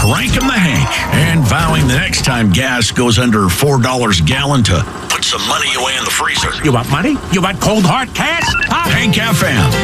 cranking the Hank and vowing the next time gas goes under $4 a gallon to put some money away in the freezer. You want money? You want cold hard cash? Huh? Hank FM.